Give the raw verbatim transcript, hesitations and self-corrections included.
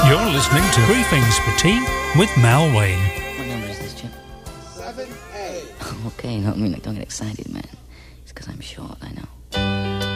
You're listening to Briefings for Tea with Mal Wayne. What number is this, Chip? seven A. Okay, no, I mean, like, don't get excited, man. It's because I'm short, I know.